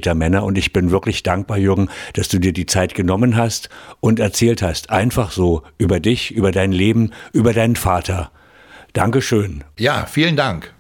Tätermänner. Und ich bin wirklich dankbar, Jürgen, dass du dir die Zeit genommen hast und erzählt hast, einfach so über dich, über dein Leben, über deinen Vater. Dankeschön. Ja, vielen Dank.